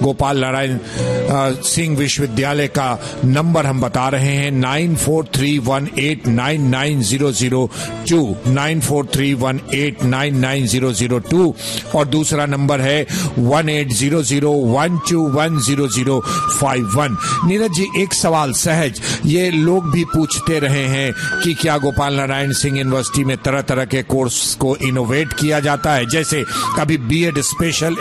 गोपाल नारायण सिंह विश्वविद्यालय का नंबर हम बता रहे हैं 9431899002 9431899002 और दूसरा नंबर है 180012100051। नीरज जी, एक सवाल सहज, ये लोग भी पूछते रहे हैं कि क्या गोपाल नारायण सिंह यूनिवर्सिटी में तरह तरह के कोर्स को इनोवेट किया जाता है, जैसे अभी बीएड स्पेशल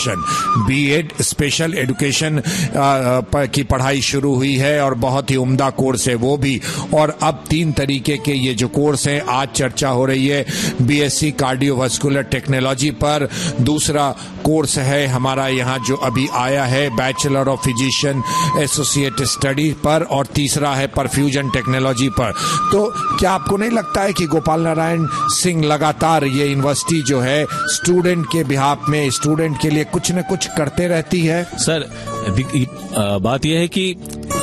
एजुकेशन की पढ़ाई शुरू हुई है और बहुत ही उम्दा कोर्स है वो भी। और अब 3 तरीके के ये जो कोर्स हैं, आज चर्चा हो रही है बीएससी कार्डियोवास्कुलर टेक्नोलॉजी पर, दूसरा कोर्स है हमारा यहाँ जो अभी आया है bachelor of physician associate study पर, और तीसरा है परफ्यूजन टेक्नोलॉजी पर। तो क्या आपको नहीं लगता है कि गोपाल नारायण सिंह लगातार ये यूनिवर्सिटी जो है स्टूडेंट के बिहाफ में, स्टूडेंट के लिए कुछ न कुछ करते रहती है? सर, बात यह है कि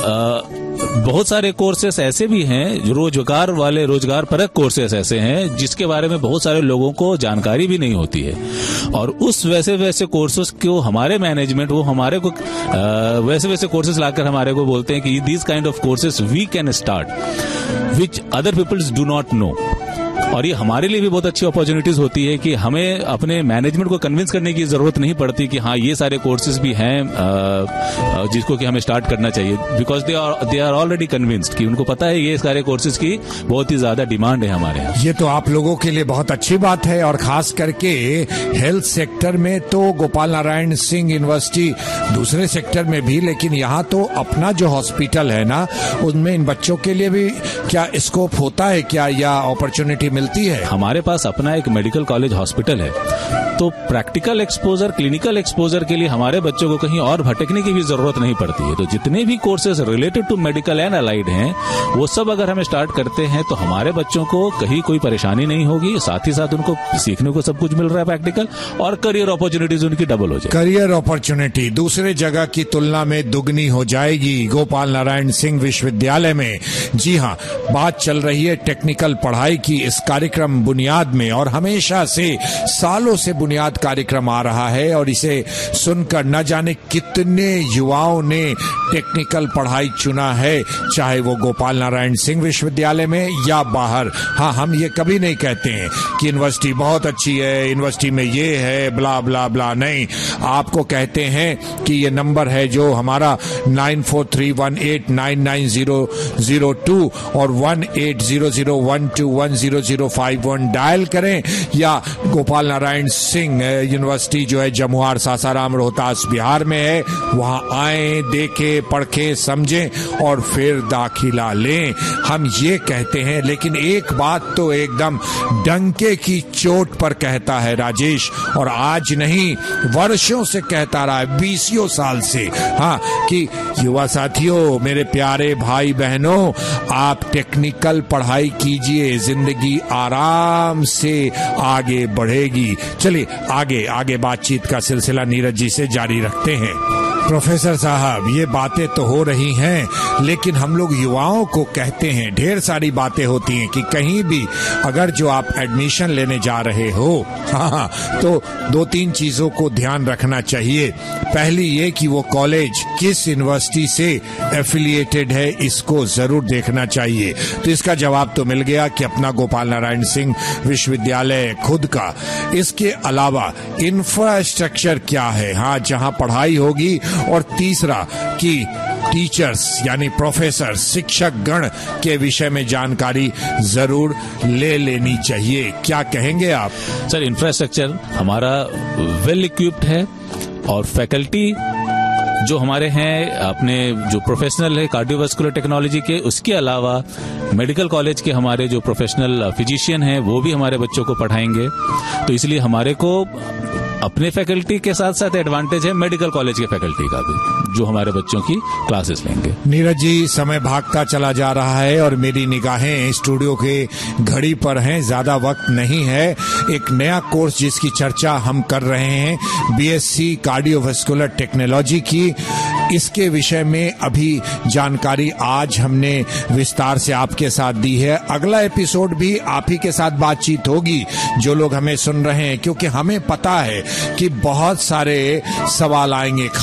बहुत सारे कोर्सेस ऐसे भी हैं, रोजगार परक कोर्सेस ऐसे हैं जिसके बारे में बहुत सारे लोगों को जानकारी भी नहीं होती है, और उस वैसे कोर्सेस को हमारे मैनेजमेंट वो हमारे को वैसे कोर्सेस लाकर हमारे को बोलते हैं कि this kind of courses we can start which other peoples do not know. और ये हमारे लिए भी बहुत अच्छी अपॉर्चुनिटीज होती है कि हमें अपने मैनेजमेंट को कन्विंस करने की जरूरत नहीं पड़ती कि हाँ ये सारे कोर्सेज भी हैं जिसको कि हमें स्टार्ट करना चाहिए, because they are already convinced कि उनको पता है ये सारे कोर्सेज की बहुत ही ज्यादा डिमांड है हमारे यहाँ। ये तो आप लोगों के लिए बहुत अच्छी बात है, और खास करके हेल्थ सेक्टर में तो गोपाल नारायण सिंह यूनिवर्सिटी, दूसरे सेक्टर में भी, लेकिन यहाँ तो अपना जो हॉस्पिटल है ना, उनमें इन बच्चों के लिए भी क्या स्कोप होता है क्या, या अपॉर्चुनिटी मिलती है? हमारे पास अपना एक मेडिकल कॉलेज हॉस्पिटल है, तो प्रैक्टिकल एक्सपोजर, क्लिनिकल एक्सपोजर के लिए हमारे बच्चों को कहीं और भटकने की भी जरूरत नहीं पड़ती है। तो जितने भी courses related to medical and allied हैं, वो सब अगर हम स्टार्ट करते हैं तो हमारे बच्चों को कहीं कोई परेशानी नहीं होगी, साथ ही साथ उनको सीखने को सब कुछ मिल रहा है प्रैक्टिकल, और करियर अपॉर्चुनिटीज उनकी डबल हो जाएगी। करियर अपॉर्चुनिटी दूसरे जगह की तुलना में दुगनी हो जाएगी गोपाल नारायण सिंह विश्वविद्यालय में। जी हाँ, बात चल रही है टेक्निकल पढ़ाई की। इस कार्यक्रम बुनियाद में, और हमेशा से सालों से बुनियाद कार्यक्रम आ रहा है, और इसे सुनकर न जाने कितने युवाओं ने टेक्निकल पढ़ाई चुना है, चाहे वो गोपाल नारायण सिंह विश्वविद्यालय में या बाहर। हाँ, हम ये कभी नहीं कहते हैं कि यूनिवर्सिटी बहुत अच्छी है, यूनिवर्सिटी में ये है, ब्ला ब्ला ब्ला, नहीं। आपको कहते हैं कि ये नंबर है जो हमारा 9431899002 और 180012100051 डायल करें, या गोपाल नारायण सिंह यूनिवर्सिटी जो है जमुआर, सासाराम, रोहतास बिहार में है, वहां आए, देखें, पढ़ें, समझें और फिर दाखिला लें। हम ये कहते हैं, लेकिन एक बात तो एकदम डंके की चोट पर कहता है राजेश, और आज नहीं वर्षों से कहता रहा है, 20 साल से, हाँ, कि युवा साथियों, मेरे प्यारे भाई बहनों, आप टेक्निकल पढ़ाई कीजिए, जिंदगी आराम से आगे बढ़ेगी। चलिए आगे बातचीत का सिलसिला नीरज जी से जारी रखते हैं। प्रोफेसर साहब, ये बातें तो हो रही हैं, लेकिन हम लोग युवाओं को कहते हैं, ढेर सारी बातें होती हैं कि कहीं भी अगर जो आप एडमिशन लेने जा रहे हो, हाँ, तो 2-3 चीजों को ध्यान रखना चाहिए। पहली ये कि वो कॉलेज किस यूनिवर्सिटी से एफिलिएटेड है, इसको जरूर देखना चाहिए। तो इसका जवाब तो मिल गया कि अपना गोपाल नारायण सिंह विश्वविद्यालय खुद का। इसके अलावा इंफ्रास्ट्रक्चर क्या है, हाँ, जहां पढ़ाई होगी, और तीसरा कि टीचर्स यानी प्रोफेसर, शिक्षक गण के विषय में जानकारी जरूर ले लेनी चाहिए। क्या कहेंगे आप? सर, इंफ्रास्ट्रक्चर हमारा वेल इक्विप्ड है, और फैकल्टी जो हमारे हैं, अपने जो प्रोफेशनल है कार्डियोवास्कुलर टेक्नोलॉजी के, उसके अलावा मेडिकल कॉलेज के हमारे जो प्रोफेशनल फिजिशियन हैं वो भी हमारे बच्चों को पढ़ाएंगे। तो इसलिए हमारे को अपने फैकल्टी के साथ साथ एडवांटेज है मेडिकल कॉलेज के फैकल्टी का भी, जो हमारे बच्चों की क्लासेस लेंगे। नीरज जी, समय भागता चला जा रहा है और मेरी निगाहें स्टूडियो के घड़ी पर हैं, ज्यादा वक्त नहीं है। एक नया कोर्स जिसकी चर्चा हम कर रहे हैं, बीएससी कार्डियोवास्कुलर टेक्नोलॉजी की, इसके विषय में अभी जानकारी आज हमने विस्तार से आपके साथ दी है। अगला एपिसोड भी आप ही के साथ बातचीत होगी, जो लोग हमें सुन रहे हैं, क्योंकि हमें पता है कि बहुत सारे सवाल आएंगे।